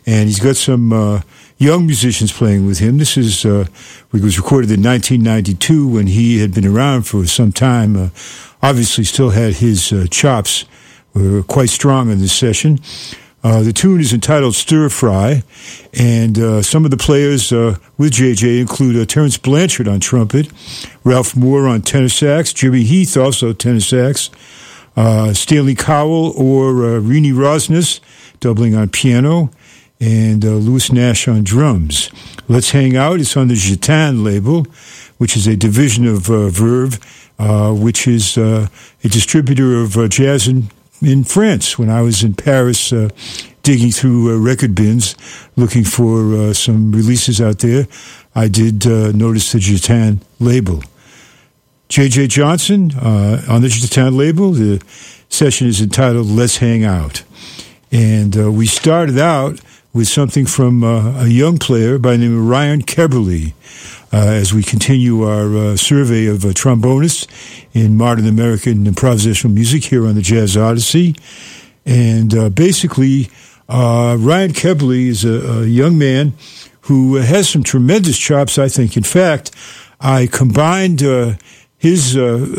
and he's got some young musicians playing with him. This is it was recorded in 1992 when he had been around for some time. Obviously, still had his chops. Were quite strong in this session. The tune is entitled Stir Fry, and some of the players with JJ include Terence Blanchard on trumpet, Ralph Moore on tenor sax, Jimmy Heath also tenor sax, Stanley Cowell or Rini Rosnes doubling on piano, and Louis Nash on drums. Let's Hang Out. It's on the Gitane label, which is a division of Verve, which is a distributor of jazz in France. When I was in Paris digging through record bins looking for some releases out there, I did notice the Gitane label. J.J. Johnson on the Gitane label. The session is entitled Let's Hang Out. And we started out with something from a young player by the name of Ryan Keberle, as we continue our survey of trombonists in modern American improvisational music here on the Jazz Odyssey. And basically, Ryan Keberle is a young man who has some tremendous chops, I think. In fact, I combined his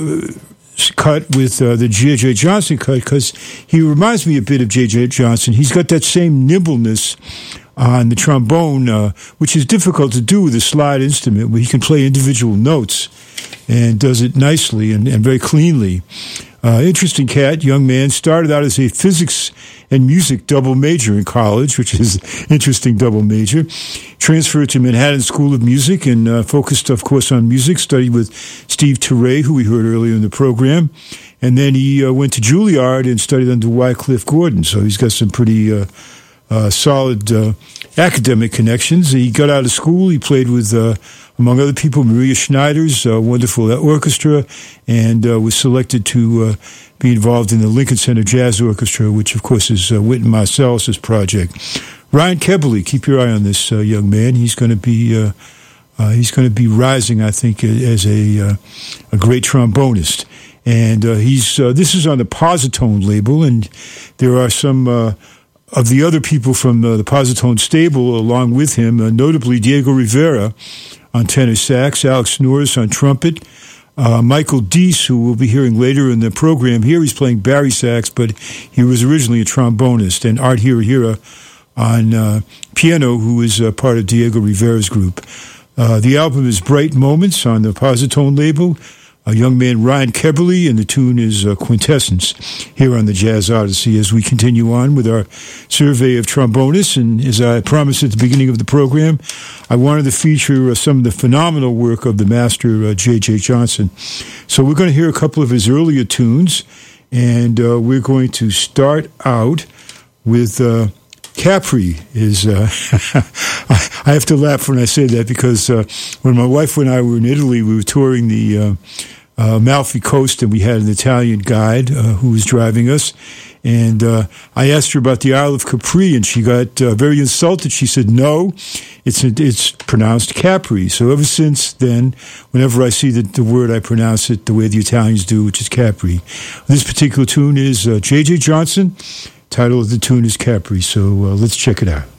cut with the J.J. Johnson cut because he reminds me a bit of J.J. Johnson. He's got that same nimbleness on the trombone, which is difficult to do with a slide instrument, where he can play individual notes and does it nicely and very cleanly. Interesting cat, young man, started out as a physics and music double major in college, which is an interesting double major. Transferred to Manhattan School of Music and focused, of course, on music, studied with Steve Turre, who we heard earlier in the program. And then he went to Juilliard and studied under Wycliffe Gordon, so he's got some pretty solid academic connections. He got out of school, he played with, among other people, Maria Schneider's wonderful orchestra, and was selected to be involved in the Lincoln Center Jazz Orchestra, which, of course, is Wynton Marsalis' project. Ryan Keberle, keep your eye on this young man. He's going to be rising, I think, as a great trombonist. And this is on the Positone label, and there are some of the other people from the Positone stable along with him, notably Diego Rivera on tenor sax, Alex Norris on trumpet, Michael Deese, who we'll be hearing later in the program. Here he's playing bari sax, but he was originally a trombonist, and Art Hirahira on piano, who is part of Diego Rivera's group. The album is Bright Moments on the Positone label. A young man, Ryan Keberle, and the tune is Quintessence here on the Jazz Odyssey as we continue on with our survey of trombonists. And as I promised at the beginning of the program, I wanted to feature some of the phenomenal work of the master, J.J. Johnson. So we're going to hear a couple of his earlier tunes, and we're going to start out with Capri. I have to laugh when I say that because when my wife and I were in Italy, we were touring the Amalfi Coast, and we had an Italian guide who was driving us. And I asked her about the Isle of Capri, and she got very insulted. She said, no, it's pronounced Capri. So ever since then, whenever I see the word, I pronounce it the way the Italians do, which is Capri. This particular tune is J.J. Johnson. Title of the tune is Capri. So let's check it out.